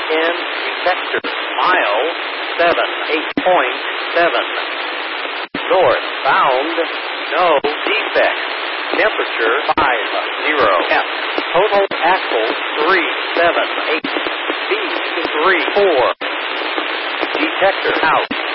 in detector. Mile 78.7. Northbound, no defect. Temperature 50 F. Total axle 378. Speed 34. Detector out.